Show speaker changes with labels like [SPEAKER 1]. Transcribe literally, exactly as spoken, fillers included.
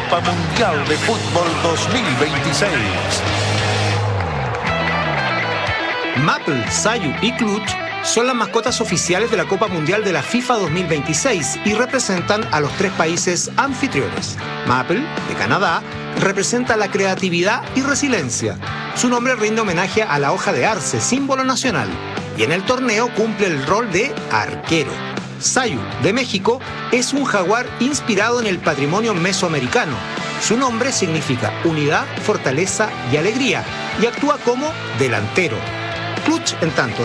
[SPEAKER 1] Copa Mundial de Fútbol dos mil veintiséis.
[SPEAKER 2] Maple, Sayu y Clutch son las mascotas oficiales de la Copa Mundial de la FIFA dos mil veintiséis y representan a los tres países anfitriones. Maple, de Canadá, representa la creatividad y resiliencia. Su nombre rinde homenaje a la hoja de arce, símbolo nacional, y en el torneo cumple el rol de arquero. Sayu, de México, es un jaguar inspirado en el patrimonio mesoamericano. Su nombre significa unidad, fortaleza y alegría, y actúa como delantero. Clutch, en tanto,